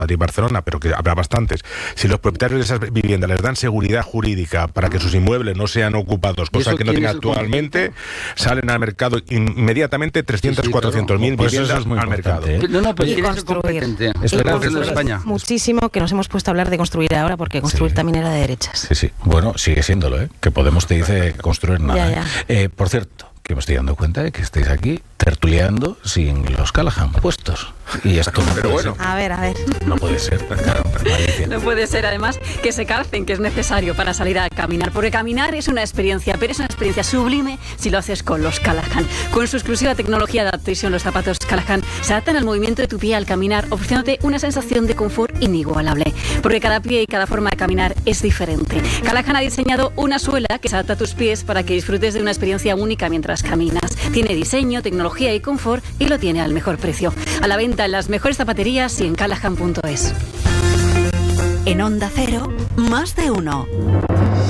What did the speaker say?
Madrid y Barcelona, pero que habrá bastantes, si los propietarios de esas viviendas les dan seguridad jurídica para que sus inmuebles no sean ocupados, cosa que no tienen actualmente, salen al mercado inmediatamente 400.000 viviendas al mercado. No, pero ¿quién es el competente? En España. Muchísimo que nos hemos puesto a hablar de construir ahora, porque construir también era de derechas. Sí. Bueno, sigue siéndolo, ¿eh? Que Podemos te dice construir nada. Ya. Por cierto, que me estoy dando cuenta de que estáis aquí tertuleando sin los Callahan puestos. Y esto no puede ser. A ver. No puede ser, claro. No puede ser, además, que se calcen, que es necesario para salir a caminar. Porque caminar es una experiencia, pero es una experiencia sublime si lo haces con los Callahan. Con su exclusiva tecnología de adaptación, los zapatos Callahan se adaptan al movimiento de tu pie al caminar, ofreciéndote una sensación de confort inigualable. Porque cada pie y cada forma de caminar es diferente. Callahan ha diseñado una suela que se adapta a tus pies para que disfrutes de una experiencia única mientras caminas. Tiene diseño, tecnología y confort, y lo tiene al mejor precio. A la venta en las mejores zapaterías y en callahan.es. En Onda Cero, Más de Uno.